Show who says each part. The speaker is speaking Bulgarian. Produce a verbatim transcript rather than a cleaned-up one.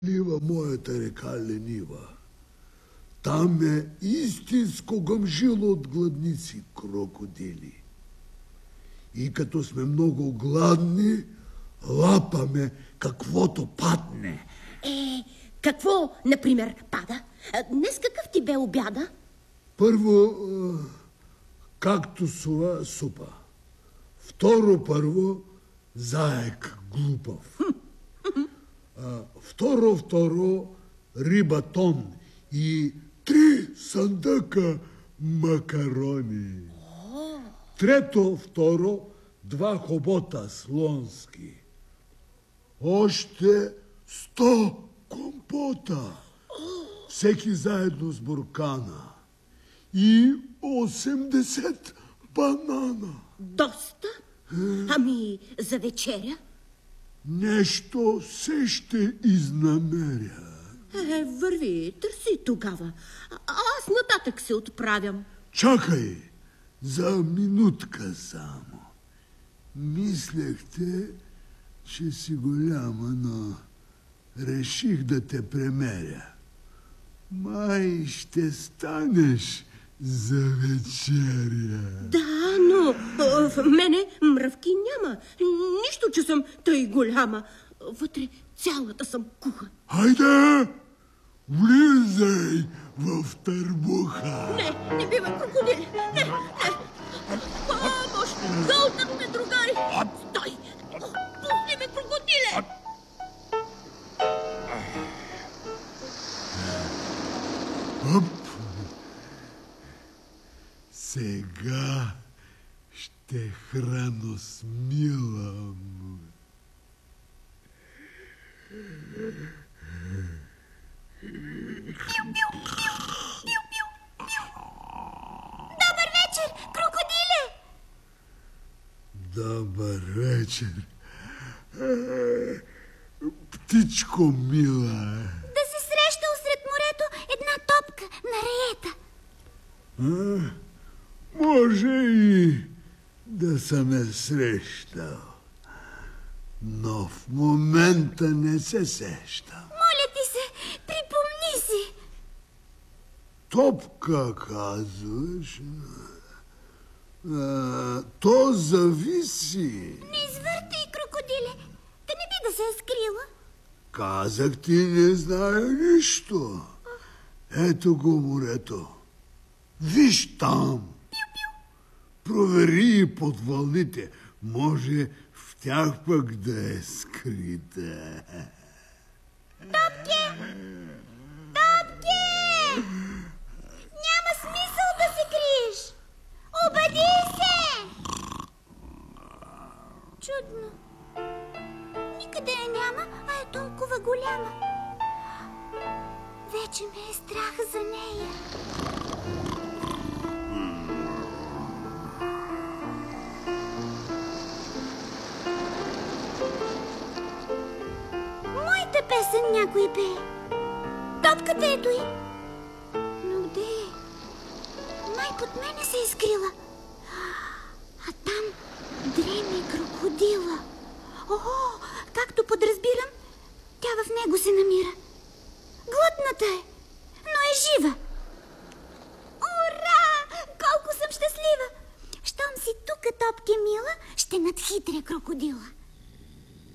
Speaker 1: Лива моята река ленива. Там е истинско гъмжило от гладници крокодили. И като сме много гладни, лапаме каквото падне.
Speaker 2: Е, какво, например, пада? Днес какъв ти бе обяда?
Speaker 1: Първо, кактусова супа. Второ, първо, заек глупав. Второ, второ, рибатон и три сандъка макарони. Трето, второ, два хобота слонски. Още сто компота. Всеки заедно с буркана. И осемдесет банана.
Speaker 2: Доста? Ами за вечеря?
Speaker 1: Нещо се ще изнамеря.
Speaker 2: Е, върви, търси тогава. Аз нататък се отправям.
Speaker 1: Чакай, за минутка само. Мислехте, че си голяма, но реших да те премеря. Май ще станеш за вечеря.
Speaker 2: Да, но в мене мръвки няма. Нищо, че съм тъй голяма. Вътре цялата съм куха.
Speaker 1: Хайде, влизай в търбуха.
Speaker 2: Не, не бива, крокодили. Не, не. Помощ! Гълтат ме, другари. Стой! Пусни ме, крокодиле!
Speaker 1: Оп! Сега ще храно смилам.
Speaker 3: Добър вечер, крокодиле!
Speaker 1: Добър вечер. Птичко мила.
Speaker 3: Да се среща усред морето една топка на раета.
Speaker 1: А, може и да съм е срещал, но в момента не се сещам.
Speaker 3: Моля ти се, припомни си.
Speaker 1: Топка, казваш? А, то зависи.
Speaker 3: Не извъртай, крокодиле. Да не би да се е скрила.
Speaker 1: Казах ти, не знае нищо. Ето го морето. Виж там. Провери под вълните. Може в тях пък да е скрита.
Speaker 3: Топке! Топке! Няма смисъл да се криеш. Обади се! Чудно. Никъде я няма, а е толкова голяма. Вече ме е страх за нея. Моята песен някой пее. Топката ето и. Но где е? Май под мене се е скрила. А там дреме крокодила. О, както подразбирам, тя в него се намира. Глътната е, но е жива. Ура! Колко съм щастлива! Щом си тука, топке мила, ще надхитря крокодила.